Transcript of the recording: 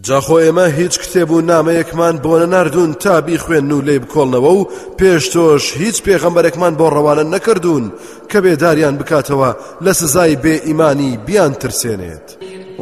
جاخۆ ئێمە هیچ کتێب و نامەیەکمان بۆ نەناردوون تا بیخوێن و لێ بکۆڵنەوە و پێش تۆش هیچ پێغەمبەرێکمان بۆ ڕەوانە نەکردوون کە بێداریان بکاتەوە لە سزای بێ ئیمانی بیان ترسێنێت.